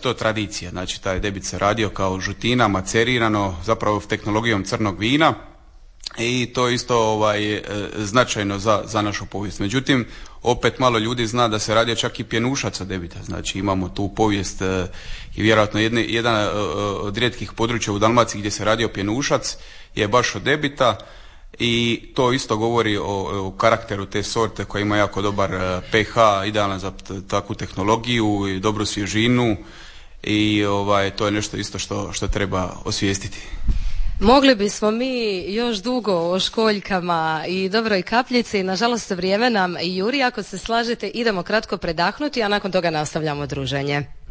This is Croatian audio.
to tradicija. Znači taj debit se radio kao žutina, macerirano, zapravo tehnologijom crnog vina i to je isto značajno za našu povijest. Međutim, opet malo ljudi zna da se radio čak i pjenušac od debita. Znači imamo tu povijest i vjerojatno jedan od rijetkih područja u Dalmaciji gdje se radio pjenušac je baš od debita. I to isto govori o karakteru te sorte koja ima jako dobar pH, idealan za takvu tehnologiju i dobru svježinu i to je nešto isto što treba osvijestiti. Mogli bismo mi još dugo o školjkama i dobroj kapljici, nažalost vrijeme nam juri. Ako se slažete idemo kratko predahnuti, a nakon toga nastavljamo druženje.